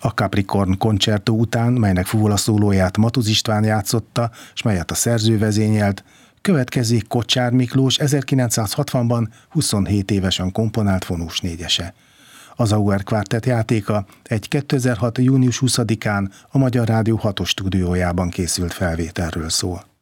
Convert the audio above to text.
A Capricorn Concerto után, melynek fuvola szólóját Matusz István játszotta, s melyet a szerző vezényelt, következik Kocsár Miklós 1960-ban 27 évesen komponált fonós négyese. Az Auer Quartet játéka egy 2006. június 20-án a Magyar Rádió 6-os stúdiójában készült felvételről szól.